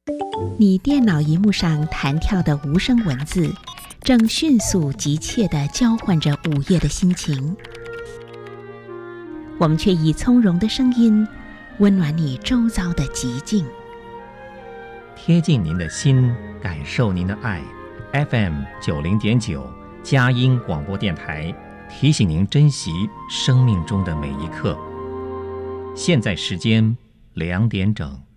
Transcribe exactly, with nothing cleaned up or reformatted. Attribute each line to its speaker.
Speaker 1: 你电脑荧幕上弹跳的无声文字，正迅速急切地交换着午夜的心情。我们却以从容的声音，温暖你周遭的寂静，
Speaker 2: 贴近您的心，感受您的爱。F M 九零点九佳音广播电台提醒您珍惜生命中的每一刻。现在时间两点整。